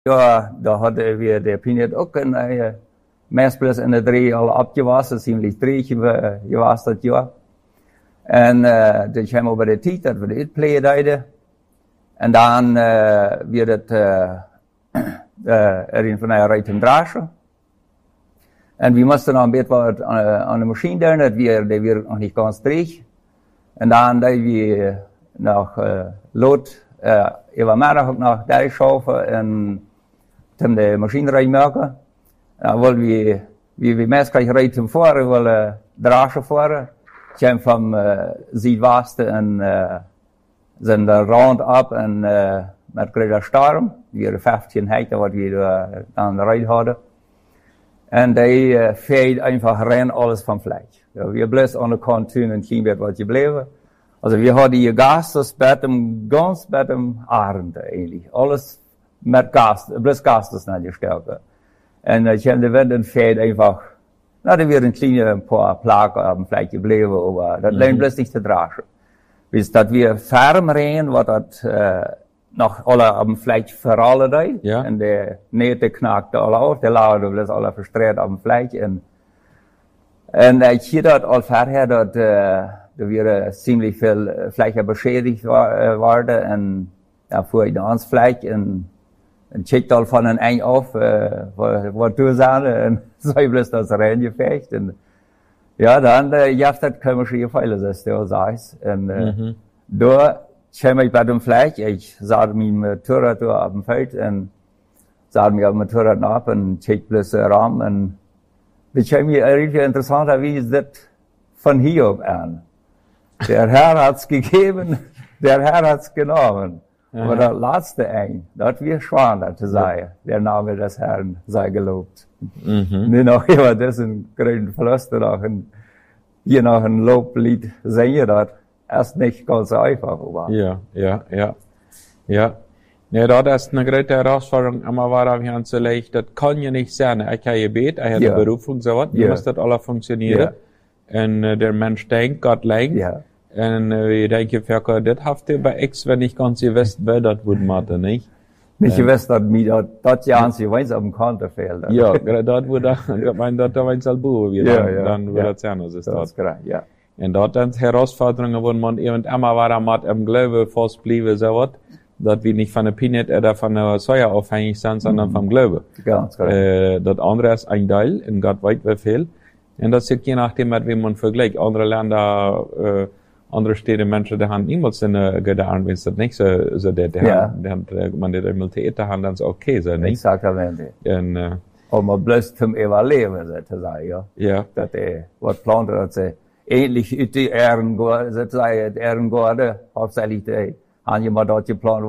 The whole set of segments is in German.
Ja, da hadden we de Pinet ook een meestal in de 3 al abgewassen, ziemlich 3 gewas dat jaar. En toen kwam we bij de tijd dat we de uitpleien deden. En dan werd het erin van een rijden dragen. En we moesten nog een beetje wat aan de machine doen, dat werd nog niet ganz dreig. En dan deden we nog lood, middag ook nog dijschoven en toen de machine reinmaken. Dan wilden we meestal rijden voren, willen dragen voren. Kwam van Zuidwesten en zijn de rond op en met grote storm. We hadden 15 hectare wat we aan de rij hadden. En die veed einfach rein alles van vlees. Ja, we bleven aan de kant toen een klein beetje wat gebleven. Also we hadden hier gastes ganz bij dem Arend eigenlijk. Alles met gas, bloß gastes naar de sterke. En dan kwam de wind en veed einfach. Nou, er weer een paar plagen op dem vlees gebleven, maar dat lijkt bloß niet te dragen. Dus dat we ferm reden, wat dat nog alle op dem vlees verrallen deed. Ja. En de neten knakte alle af, de lagen bloß alle verstrekt op dem vlees. En ik zie dat al verder dat er weer ziemlich veel vlees beschädigt worden. En ja, voor je ons vlees en checkt al van een eind af, wat toe zijn. En zei bloß dat ze reingevecht. En ja, dan jaft dat commerciële veilig, zoals je al zei. En door kwam ik bij dem vlees, ik zat mijn motorrad door op dem veld en zat me op mijn motorrad op en checkte bloß de raam. En het kwam me redelijk interessant, wie is dat van hier op aan? Der Herr hat's gegeben, der Herr hat's genommen. Aber das letzte ein, das wir schwanger zu sein, der Name des Herrn sei gelobt. Nicht noch immer, das ist ein grünen Verlust, hier noch ein Loblied singen, das ist nicht ganz einfach. Ja. Ja, das ist eine große Herausforderung, aber war wir zu leicht, das kann ja nicht sein. Ich habe gebet, ich habe eine Berufung, so was, muss das alles funktionieren. Und der Mensch denkt, Gott lenkt. Ja. En we denken vaak, dat heeft hij bij X, wenn ich ganz gewusst wäre, dat würde machen, nicht? Nicht gewusst, dass mir das ja an sich weins auf dem Konto fehlt. Ja, dat würde, ich meine, dat weins al boven weer, dann würde das anders ist das. Ja. En dat sind Herausforderungen, wo man eben immer war, mit im Glaube fast blieben, so was, dass wir nicht von der Peanut oder von der Soja abhängig sind, sondern vom Glaube. Ganz korrekt. Das andere ist ein Teil, und Gott weiß wie viel. Und das ist je nachdem, mit wem man vergleicht. Andere Länder, andere Städte, Menschen, die haben niemals eine gute Ahnung, wenn es das nicht so man die Militär haben, dann ist okay, so, nicht? Exaktamente. Und, aber man bloß zum Überleben, sozusagen, ja. Ja. Das was plant, dass sie ähnlich in die Ehren, sozusagen, Ehrengorde, hauptsächlich, haben jemand dort geplant,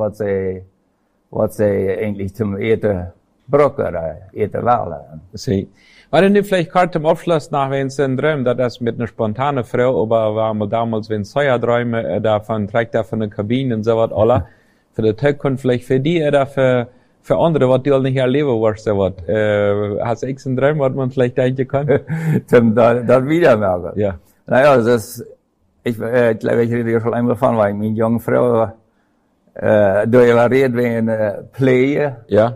was sie eigentlich zum Eten brauchen, oder Eten wählen. Sie. War denn die vielleicht gerade zum Abschluss nach, wenn es ein Traum, das mit einer spontanen Frau, aber war mal damals, wenn Säuerträume, davon trägt er von der Kabine und so was, alle, für die Zukunft, vielleicht für die, oder für andere, was die all nicht erleben, was so was, hast du echt einen Traum, was man vielleicht denken kann? Zum, das wiedermerken. Ja. Naja, ich glaube, ich rede ja schon einmal von, weil meine junge Frau, door je reden we playen. Ja.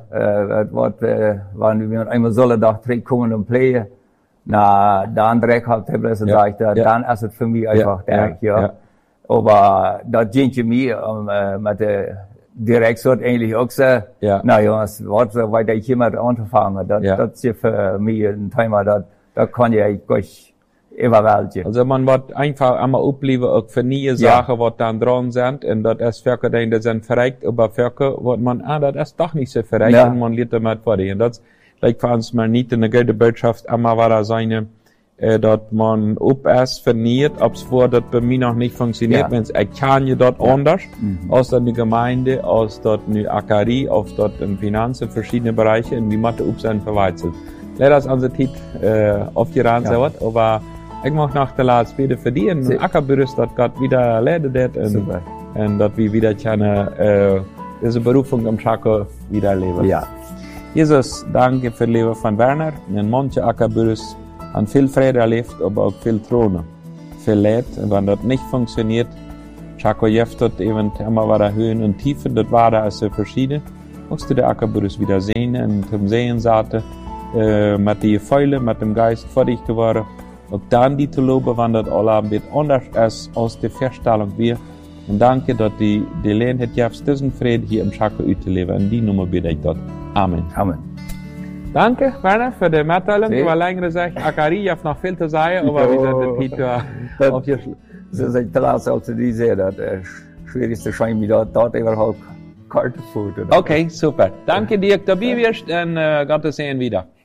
Wanneer we eenmaal zullen dag terugkomen en playen, na dan direct had hebben ze gezegd, dan is het voor mij einfach direct, ja. Maar dat dient je mij met de direct soort eigenlijk ook zo. Ja. Nou jongens, wat weet ik hier met aan te vangen, dat is voor mij een thema, dat kan je eigenlijk überwältigen. Also man wird einfach einmal aufleben, auch für neue Sachen, was dann dran sind, und das ist Völker, die sind verreckt, aber Völker, was man, das ist doch nicht so verreckt, und man lernt damit weiter. Und das, vielleicht für uns mal nicht eine gute Botschaft, einmal war das eine, dass man ist verniert, ob's vor, das bei mir noch nicht funktioniert, wenn es kann ja dort anders, aus der Gemeinde, aus dort eine Akarie, aus dort in Finanzen, verschiedene Bereiche, und wie man da sein verweizelt. Leider ist unsere Zeit, aufgerannt, aber ich möchte nach der Last beten für die und Ackerbürst, dass Gott wieder leidet hat und dass wir wieder diese Berufung am Schako wieder leben. Ja. Jesus, danke für das Leben von Werner. Und manche Ackerbürst haben viel Friede erlebt, aber auch viel Throne, viel Leid. Und wenn das nicht funktioniert, Schako jeft dort eben immer wieder Höhen und Tiefen, das war da also verschieden. Musst du die Ackerbürus wieder sehen und zum Sehen zaten, mit die Fäule, mit dem Geist vor dich geworden. Auch dann die zu loben, wann das alle wird anders ist, als die Feststellung wir. Und danke, dass die Leen hat jetzt diesen Frieden hier im Schakke zu leben. Und die Nummer bitte ich dort. Amen. Amen. Danke, Werner, für die Mitteilung. Du hast länger gesagt, Akari hat noch viel zu sagen, aber wir sind das aufgeschlossen. Das ist ein Klasse, als die sehen, das schwierigste Schein, wie dort überhaupt Karte food. Okay, super. Danke dir, dass du dabei bist und Gott sehen wieder.